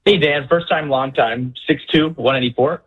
Hey, Dan. First time, long time. 6'2", 194.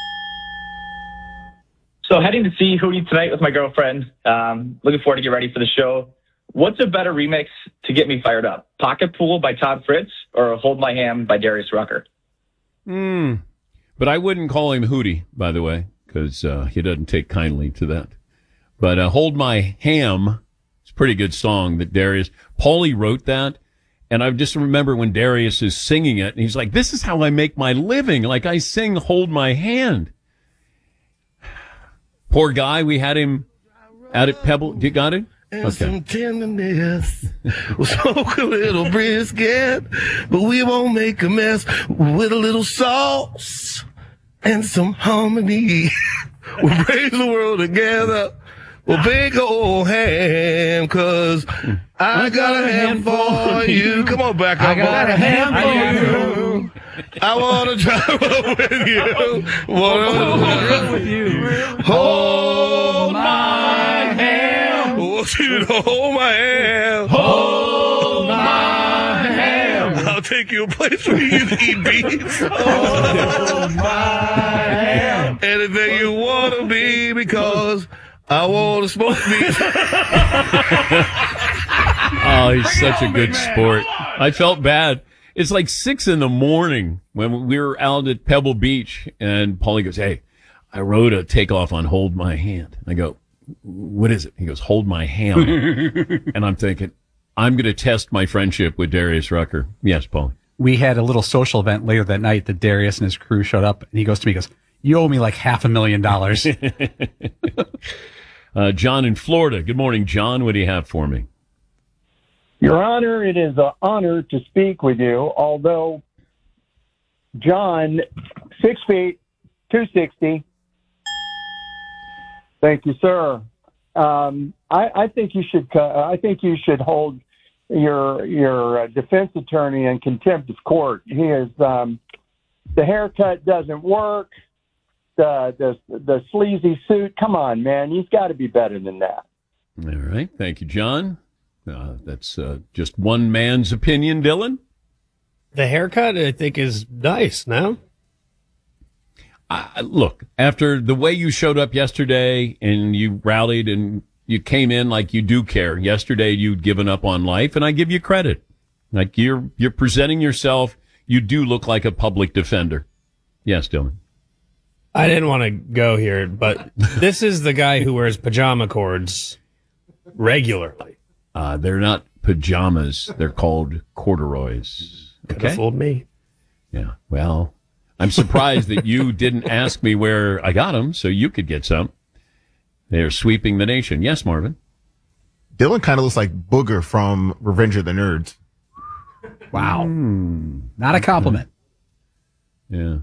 So heading to see Hootie tonight with my girlfriend. Looking forward to get ready for the show. What's a better remix to get me fired up? Pocket Pool by Todd Fritz or Hold My Hand by Darius Rucker? But I wouldn't call him Hootie, by the way, because he doesn't take kindly to that. But Hold My Ham, it's a pretty good song that Darius, Paulie wrote that. And I just remember when Darius is singing it, and he's like, this is how I make my living. Like, I sing Hold My Hand. Poor guy, we had him out at Pebble. You got it? And some tenderness. We'll smoke a little brisket, but we won't make a mess with a little sauce and some harmony. We'll raise the world together. We'll bake a old ham, 'cause I got a ham for you. Come on back up. I got a ham for you. I want to travel with you. Travel with you. Hold my hand. I want you to hold my hand. Hold my hand. I'll take you a place where you can eat beef. Hold my hand. Anything you want to be, because I want to smoke beef. Oh, he's such a good sport. I felt bad. It's like 6 a.m. when we were out at Pebble Beach, and Paulie goes, hey, I wrote a takeoff on Hold My Hand. I go, what is it? He goes, Hold My Ham. And I'm thinking, I'm going to test my friendship with Darius Rucker. Yes, Paulie. We had a little social event later that night that Darius and his crew showed up, and he goes to me, he goes, you owe me like $500,000. John in Florida. Good morning, John. What do you have for me? Your Honor, it is an honor to speak with you, although John, 6 feet, 260. Thank you, sir. I think you should. I think you should hold your defense attorney in contempt of court. He is the haircut doesn't work. The sleazy suit. Come on, man. You've got to be better than that. All right. Thank you, John. That's just one man's opinion, Dylan. The haircut, I think, is nice now. Look, after the way you showed up yesterday and you rallied and you came in like you do care. Yesterday, you'd given up on life, and I give you credit. Like you're presenting yourself. You do look like a public defender. Yes, Dylan. I didn't want to go here, but this is the guy who wears pajama cords regularly. They're not pajamas. They're called corduroys. Could have fooled me. Yeah. Well, I'm surprised that you didn't ask me where I got them so you could get some. They're sweeping the nation. Yes, Marvin. Dylan kind of looks like Booger from Revenge of the Nerds. Wow. Not a compliment. Yeah.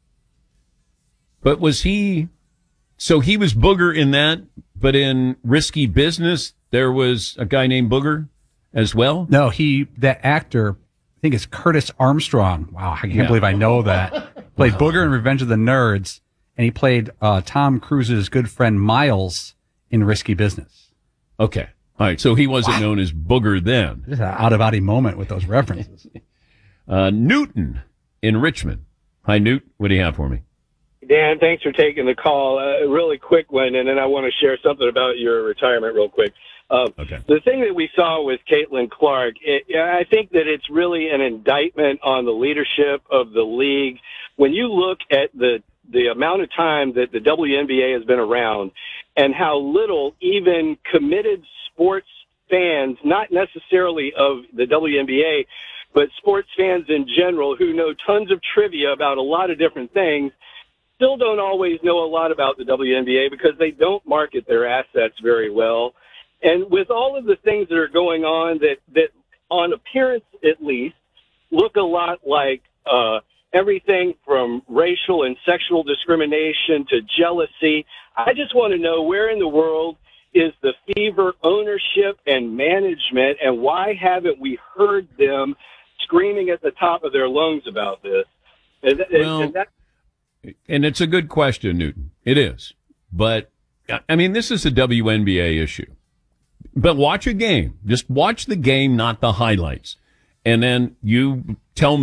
But was he... So he was Booger in that, but in Risky Business, there was a guy named Booger as well? No, that actor, I think it's Curtis Armstrong. Wow, I can't believe I know that. Played Booger in Revenge of the Nerds, and he played Tom Cruise's good friend Miles in Risky Business. Okay. All right, so he wasn't known as Booger then. Just an out-of-body moment with those references. Newton in Richmond. Hi, Newt. What do you have for me? Dan, thanks for taking the call. A really quick one, and then I want to share something about your retirement real quick. Okay. The thing that we saw with Caitlin Clark, I think that it's really an indictment on the leadership of the league. When you look at the amount of time that the WNBA has been around and how little even committed sports fans, not necessarily of the WNBA, but sports fans in general who know tons of trivia about a lot of different things, still don't always know a lot about the WNBA because they don't market their assets very well. And with all of the things that are going on that on appearance at least look a lot like everything from racial and sexual discrimination to jealousy, I just want to know where in the world is the Fever ownership and management, and why haven't we heard them screaming at the top of their lungs about this? And it's a good question, Newton. It is. But, I mean, this is a WNBA issue. But watch a game. Just watch the game, not the highlights. And then you tell me